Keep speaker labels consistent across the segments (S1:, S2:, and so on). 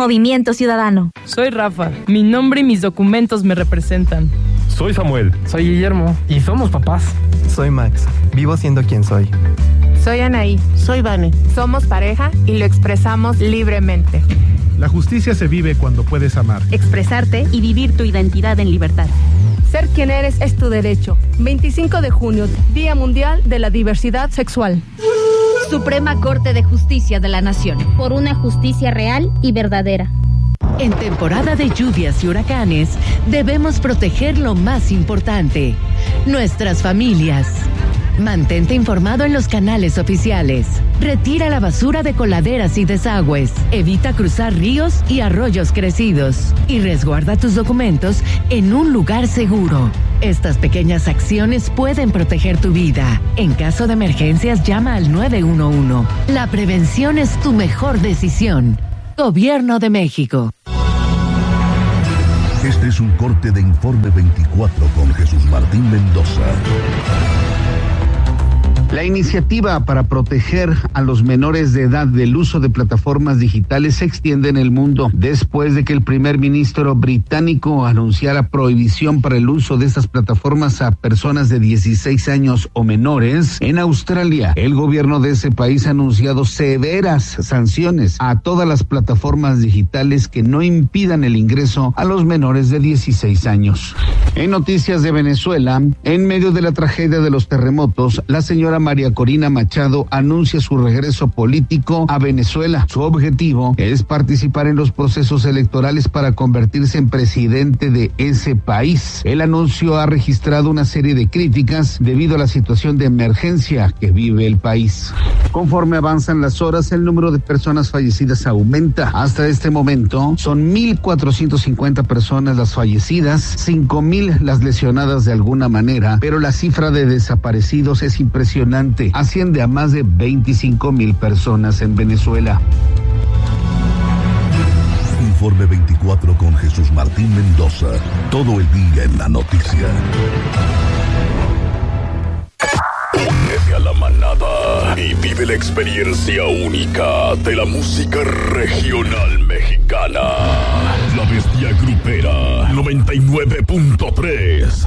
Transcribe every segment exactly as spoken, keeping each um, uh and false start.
S1: Movimiento Ciudadano.
S2: Soy Rafa. Mi nombre y mis documentos me representan.
S3: Soy Samuel.
S4: Soy Guillermo. Y somos papás.
S5: Soy Max. Vivo siendo quien soy.
S6: Soy Anaí.
S7: Soy Vane.
S6: Somos pareja y lo expresamos libremente.
S8: La justicia se vive cuando puedes amar,
S9: expresarte y vivir tu identidad en libertad.
S10: Ser quien eres es tu derecho. veinticinco de junio, Día Mundial de la Diversidad Sexual.
S9: Suprema Corte de Justicia de la Nación.
S11: Por una justicia real y verdadera.
S12: En temporada de lluvias y huracanes, debemos proteger lo más importante, nuestras familias. Mantente informado en los canales oficiales. Retira la basura de coladeras y desagües. Evita cruzar ríos y arroyos crecidos. Y resguarda tus documentos en un lugar seguro. Estas pequeñas acciones pueden proteger tu vida. En caso de emergencias, llama al nueve uno uno. La prevención es tu mejor decisión. Gobierno de México.
S13: Este es un corte de Informe veinticuatro con Jesús Martín Mendoza.
S14: La iniciativa para proteger a los menores de edad del uso de plataformas digitales se extiende en el mundo después de que el primer ministro británico anunciara prohibición para el uso de estas plataformas a personas de dieciséis años o menores. En Australia, el gobierno de ese país ha anunciado severas sanciones a todas las plataformas digitales que no impidan el ingreso a los menores de dieciséis años. En noticias de Venezuela, en medio de la tragedia de los terremotos, la señora María Corina Machado anuncia su regreso político a Venezuela. Su objetivo es participar en los procesos electorales para convertirse en presidente de ese país. El anuncio ha registrado una serie de críticas debido a la situación de emergencia que vive el país. Conforme avanzan las horas, el número de personas fallecidas aumenta. Hasta este momento son mil cuatrocientas cincuenta personas las fallecidas, cinco mil las lesionadas de alguna manera, pero la cifra de desaparecidos es impresionante. Asciende a más de veinticinco mil personas en Venezuela.
S13: Informe veinticuatro con Jesús Martín Mendoza. Todo el día en la noticia.
S15: Únete a la manada y vive la experiencia única de la música regional mexicana. La Bestia Grupera noventa y nueve punto tres.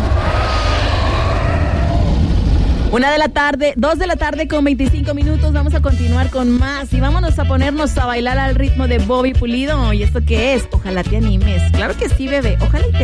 S2: Una de la tarde, dos de la tarde con veinticinco minutos. Vamos a continuar con más y vámonos a ponernos a bailar al ritmo de Bobby Pulido. ¿Y esto qué es? Ojalá te animes. Claro que sí, bebé. Ojalá y te